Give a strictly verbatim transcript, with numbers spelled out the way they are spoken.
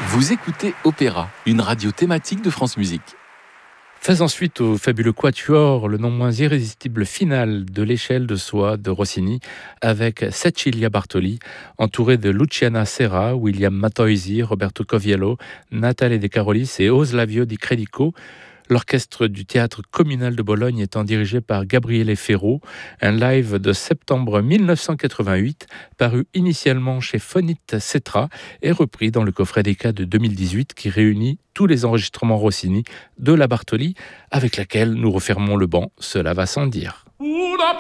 Vous écoutez Opéra, une radio thématique de France Musique. Faisant suite au fabuleux quatuor, le non moins irrésistible final de l'échelle de soie de Rossini, avec Cecilia Bartoli, entouré de Luciana Serra, William Matoisi, Roberto Coviello, Natale De Carolis et Oslavio Di Credico. L'orchestre du théâtre communal de Bologne étant dirigé par Gabriele Ferro, un live de septembre mille neuf cent quatre-vingt-huit, paru initialement chez Fonite Cetra et repris dans le coffret des cas de deux mille dix-huit qui réunit tous les enregistrements Rossini de la Bartoli, avec laquelle nous refermons le banc, cela va sans dire.